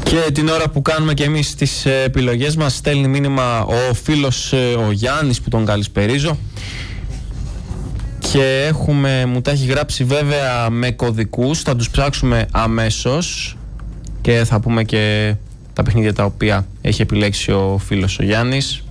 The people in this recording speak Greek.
Και την ώρα που κάνουμε και εμείς τις επιλογές μας, στέλνει μήνυμα ο φίλος ο Γιάννης, που τον καλησπερίζω. Και μου τα έχει γράψει βέβαια με κωδικούς, θα τους ψάξουμε αμέσως και θα πούμε και τα παιχνίδια τα οποία έχει επιλέξει ο φίλος ο Γιάννης.